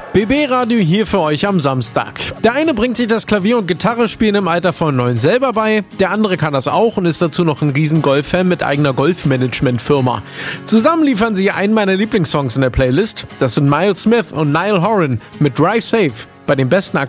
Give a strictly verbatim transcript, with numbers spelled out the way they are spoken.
B B-Radio hier für euch am Samstag. Der eine bringt sich das Klavier- und Gitarrespielen im Alter von neun selber bei, der andere kann das auch und ist dazu noch ein riesen Golf-Fan mit eigener Golfmanagement-Firma. Zusammen liefern sie einen meiner Lieblingssongs in der Playlist. Das sind Miles Smith und Niall Horan mit Drive Safe bei den besten